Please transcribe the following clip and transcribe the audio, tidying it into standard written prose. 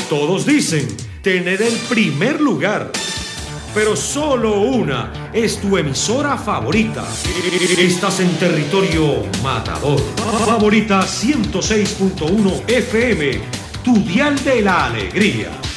todos dicen tener el primer lugar, pero solo una es tu emisora favorita. Estás en territorio matador. Favorita 106.1 FM, tu dial de la alegría.